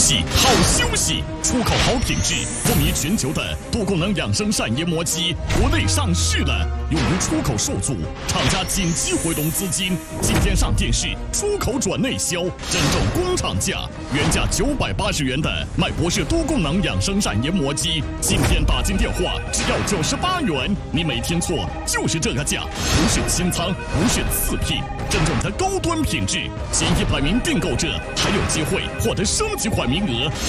息好休息，出口好品质，风靡全球的多功能养生膳研磨机国内上市了，由于出口受阻，厂家紧急回笼资金，今天上电视，出口转内销，真正工厂价，原价980元的麦博士多功能养生膳研磨机，今天打进电话只要98元，你没听错，就是这个价，不是清仓，不是次品，真正的高端品质，前100名订购者还有机会获得升级款名额，